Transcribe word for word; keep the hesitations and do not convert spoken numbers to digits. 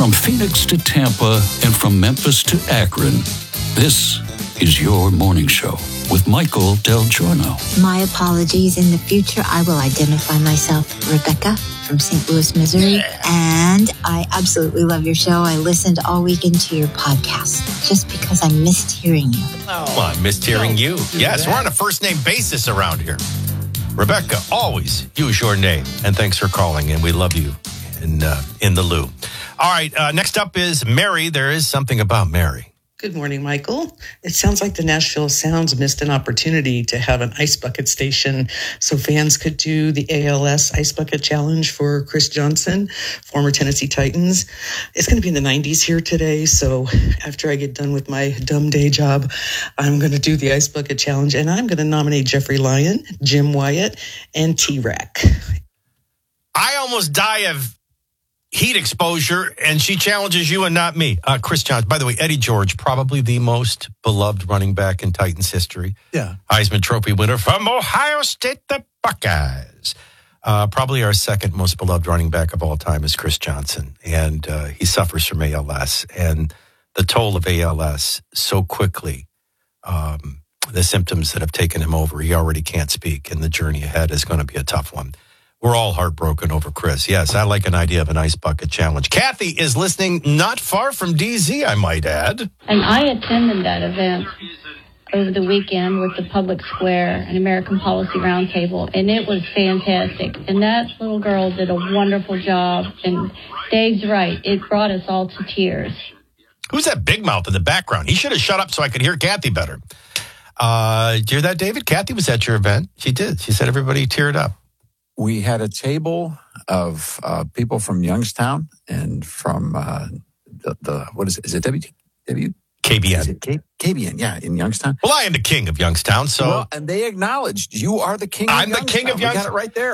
From Phoenix to Tampa and from Memphis to Akron, this is your morning show with Michael Del Giorno. My apologies. In the future, I will identify myself Rebecca from Saint Louis, Missouri. Yeah. And I absolutely love your show. I listened all weekend to your podcast just because I missed hearing you. Oh, well, I missed hearing you. Yes, that. we're on a first-name basis around here. Rebecca, always use your name. And thanks for calling, and we love you in, uh, in the Lou. All right, uh, next up is Mary. There is something about Mary. Good morning, Michael. It sounds like the Nashville Sounds missed an opportunity to have an ice bucket station so fans could do the A L S Ice Bucket Challenge for Chris Johnson, former Tennessee Titans. It's going to be in the nineties here today, so after I get done with my dumb day job, I'm going to do the Ice Bucket Challenge, and I'm going to nominate Jeffrey Lyon, Jim Wyatt, and T-Rack. I almost die of heat exposure, and she challenges you and not me. Uh, Chris Johnson. By the way, Eddie George, probably the most beloved running back in Titans history. Yeah. Heisman Trophy winner from Ohio State, the Buckeyes. Uh, probably our second most beloved running back of all time is Chris Johnson, and uh, he suffers from A L S. And the toll of A L S so quickly, um, the symptoms that have taken him over, he already can't speak, and the journey ahead is going to be a tough one. We're all heartbroken over Chris. Yes, I like an idea of an ice bucket challenge. Kathy is listening not far from D Z, I might add. And I attended that event over the weekend with the Public Square and American Policy Roundtable, and it was fantastic. And that little girl did a wonderful job, and Dave's right. It brought us all to tears. Who's that big mouth in the background? He should have shut up so I could hear Kathy better. Uh, did you hear that, David? Kathy was at your event. She did. She said everybody teared up. We had a table of uh, people from Youngstown and from uh, the, the, what is it? Is it W? W? K B N. Is it K, KBN, yeah, in Youngstown. Well, I am the king of Youngstown, so. Well, and they acknowledged you are the king of I'm Youngstown. the king of We got Youngstown. it right there.